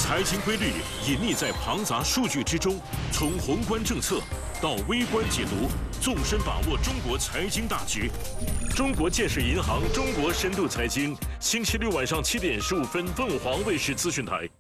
财经规律隐匿在庞杂数据之中，从宏观政策到微观解读，纵深把握中国财经大局。中国建设银行中国深度财经，星期六晚上7点15分，凤凰卫视资讯台。